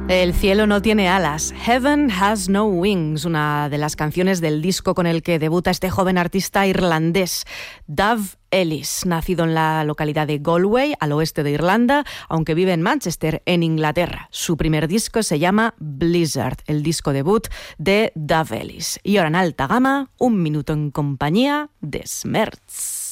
El cielo no tiene alas. Heaven Has No Wings, una de las canciones del disco con el que debuta este joven artista irlandés, Dave Ellis, nacido en la localidad de Galway, al oeste de Irlanda, aunque vive en Manchester, en Inglaterra. Su primer disco se llama Blizzard, el disco debut de Dave Ellis. Y ahora en alta gama, un minuto en compañía de Smerts.